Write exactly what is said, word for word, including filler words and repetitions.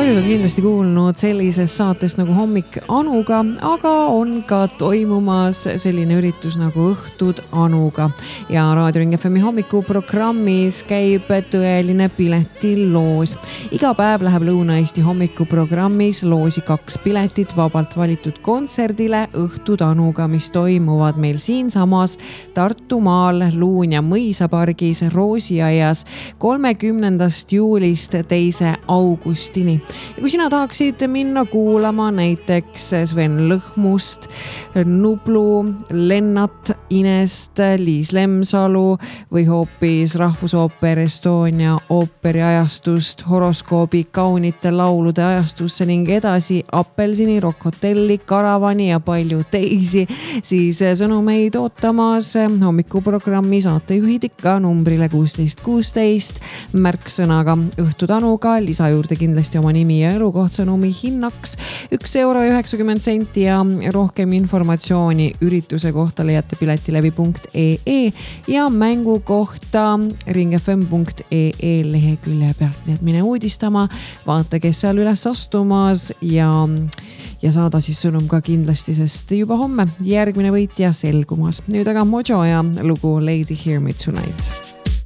paljud on kindlasti kuulnud sellisest saatest nagu Hommik Anuga, aga on ka toimumas selline üritus nagu Õhtud Anuga. Ja Raadio Ring F M hommikuprogrammis käib tõeline piletiloos. Iga päev läheb Lõuna-Eesti hommikuprogrammis loosi kaks piletit vabalt valitud kontserdile Õhtud Anuga, mis toimuvad meil siinsamas Tartumaal Luunja mõisapargis Roosiaias kolmekümnendast juulist teise augustini. Ja kui sina tahaksid minna kuulama näiteks Sven Lõhmust, Nublu, Lennart Inest, Liis Lemsalu või hoopis Rahvusooper Estonia ooperiajastust, horoskoobi kaunite laulude ajastusse ning edasi Apelsini, Rock Hotelli, Karavani ja palju teisi, siis sõnumeid ootamas hommikuprogrammi saatejuhid ikka numbrile kuusteist kuusteist märksõnaga Õhtud Anuga, lisa juurde kindlasti oma nimi ja elukoht, sõnumi hinnaks üks euro üheksakümmend senti ja rohkem informatsiooni ürituse kohta leiate piletilevi punkt ee ja mängu kohta ringfm punkt ee lehekülje pealt. Nii et mine uudistama, vaata, kes seal üles astumas ja, ja saada siis sõnum ka kindlasti, sest juba homme järgmine võitja selgumas. Nüüd aga Mojo ja lugu Lady Hear Me Tonight.